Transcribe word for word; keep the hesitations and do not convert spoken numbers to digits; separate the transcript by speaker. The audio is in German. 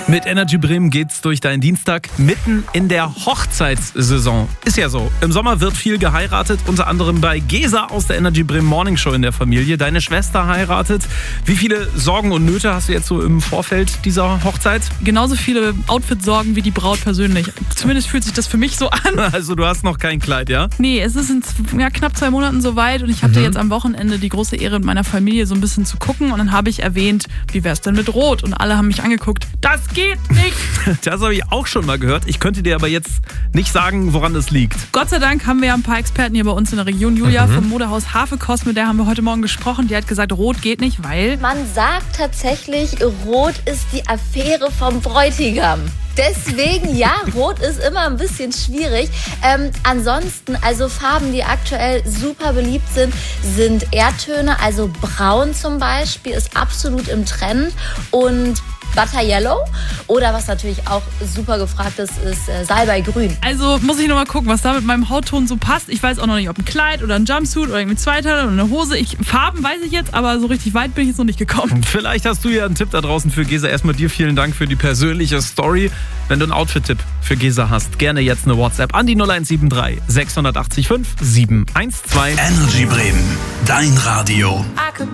Speaker 1: Mit Energy Bremen geht's durch deinen Dienstag mitten in der Hochzeitssaison. Ist ja so. Im Sommer wird viel geheiratet, unter anderem bei Gesa aus der Energy Bremen Morning Show in der Familie. Deine Schwester heiratet. Wie viele Sorgen und Nöte hast du jetzt so im Vorfeld dieser Hochzeit?
Speaker 2: Genauso viele Outfit-Sorgen wie die Braut persönlich. Zumindest fühlt sich das für mich so an.
Speaker 1: Also du hast noch kein Kleid, ja?
Speaker 2: Nee, es ist in ja, knapp zwei Monaten soweit und ich hatte mhm. jetzt am Wochenende die große Ehre, mit meiner Familie so ein bisschen zu gucken und dann habe ich erwähnt, wie wär's denn mit Rot? Und alle haben mich angeguckt. Das geht nicht!
Speaker 1: Das habe ich auch schon mal gehört. Ich könnte dir aber jetzt nicht sagen, woran das liegt.
Speaker 2: Gott sei Dank haben wir ja ein paar Experten hier bei uns in der Region. Julia mhm. vom Modehaus Hafekost, mit der haben wir heute Morgen gesprochen. Die hat gesagt, Rot geht nicht, weil...
Speaker 3: Man sagt tatsächlich, Rot ist die Affäre vom Bräutigam. Deswegen, ja, Rot ist immer ein bisschen schwierig. Ähm, ansonsten, also Farben, die aktuell super beliebt sind, sind Erdtöne. Also Braun zum Beispiel ist absolut im Trend. Und Butter Yellow oder was natürlich auch super gefragt ist, ist äh, Salbeigrün.
Speaker 2: Also muss ich noch mal gucken, was da mit meinem Hautton so passt. Ich weiß auch noch nicht, ob ein Kleid oder ein Jumpsuit oder irgendwie Zweiteil oder eine Hose. Ich, Farben weiß ich jetzt, aber so richtig weit bin ich jetzt noch nicht gekommen.
Speaker 1: Vielleicht hast du ja einen Tipp da draußen für Gesa. Erstmal dir vielen Dank für die persönliche Story. Wenn du einen Outfit-Tipp für Gesa hast, gerne jetzt eine WhatsApp an die null eins sieben drei sechs acht fünf sieben eins zwei.
Speaker 4: Energy Bremen, dein Radio.